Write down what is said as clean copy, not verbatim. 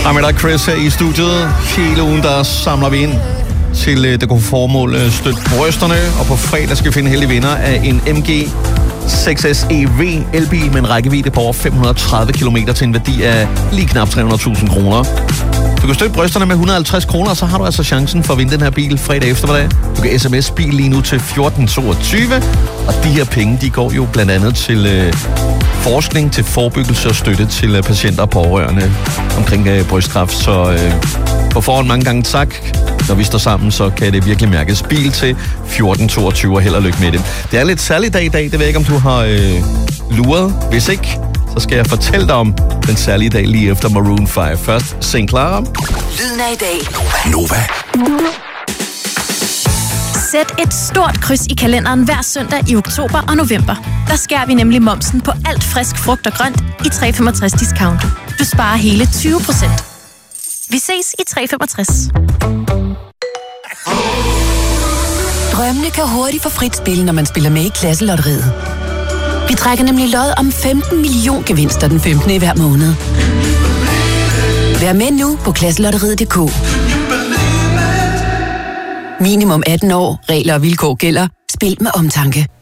Hej med dig, Chris, her i studiet. Hele ugen, der samler vi ind til det gode formål Støt brysterne. Og på fredag skal vi finde heldige vinder af en MG 6S EV elbil med en rækkevidde på over 530 km til en værdi af lige knap 300.000 kroner. Du kan støtte brysterne med 150 kroner, og så har du altså chancen for at vinde den her bil fredag eftermiddag. Du kan sms bil lige nu til 1422, og de her penge, de går jo blandt andet til forskning, til forebyggelse og støtte til patienter og pårørende omkring brystkræft. Så på forhånd mange gange tak. Når vi står sammen, så kan det virkelig mærkes. Bil til 1422, og held og lykke med det. Det er en lidt særlig dag i dag. Det ved jeg ikke, om du har luret. Hvis ikke, så skal jeg fortælle dig om den særlige dag lige efter Maroon 5. Først St. Clara. Lyden af i dag. Nova. Sæt et stort kryds i kalenderen hver søndag i oktober og november. Der skærer vi nemlig momsen på alt frisk frugt og grønt i 365 discount. Du sparer hele 20%. Vi ses i 365. Drømmene kan hurtigt få frit spil, når man spiller med i Klasselotteriet. Vi trækker nemlig lod om 15 million gevinster den 15. i hver måned. Vær med nu på klasselotteriet.dk. Minimum 18 år. Regler og vilkår gælder. Spil med omtanke.